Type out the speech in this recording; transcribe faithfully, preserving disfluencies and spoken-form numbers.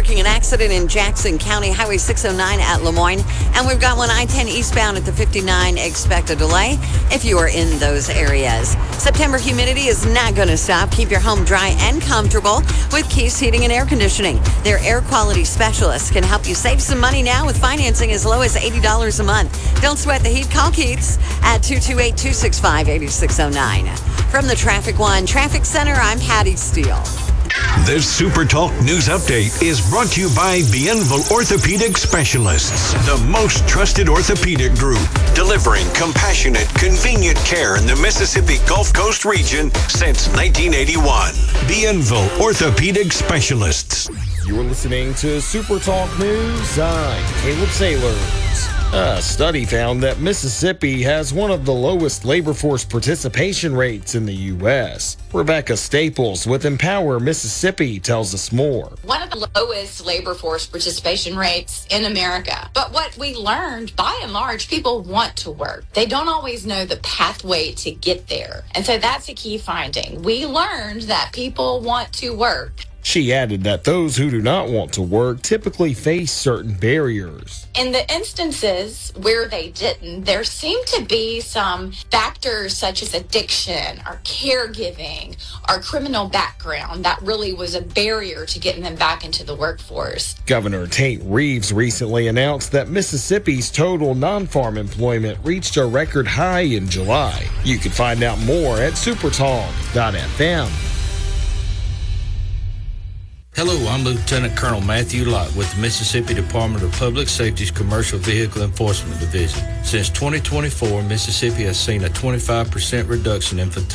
marking an accident in Jackson County, Highway six oh nine at Lemoyne. And we've got one I ten eastbound at the fifty-nine. Expect a delay if you are in those areas. September humidity is not going to stop. Keep your home dry and comfortable with Keys Heating and Air Conditioning. Their air quality specialists can help you save some money now with financing as low as eighty dollars a month. Don't sweat the heat. Call Keats at two two eight, two six five, eight six zero nine. From the Traffic One Traffic Center, I'm Hattie Steele. This Super Talk News Update is brought to you by Bienville Orthopedic Specialists, the most trusted orthopedic group, delivering compassionate, convenient care in the Mississippi Gulf Coast region since nineteen eighty-one. Bienville Orthopedic Specialists. You're listening to Super Talk News. I'm Caleb Sailors. A study found that Mississippi has one of the lowest labor force participation rates in the U S Rebecca Staples with Empower Mississippi tells us more. One of the lowest labor force participation rates in America. But what we learned, by and large, people want to work. They don't always know the pathway to get there. And so that's a key finding. We learned that people want to work. She added that those who do not want to work typically face certain barriers. In the instances where they didn't, there seemed to be some factors such as addiction or caregiving or criminal background that really was a barrier to getting them back into the workforce. Governor Tate Reeves recently announced that Mississippi's total non-farm employment reached a record high in July. You can find out more at supertalk dot f m. Hello, I'm Lieutenant Colonel Matthew Lott with the Mississippi Department of Public Safety's Commercial Vehicle Enforcement Division. Since twenty twenty-four, Mississippi has seen a twenty-five percent reduction in fatalities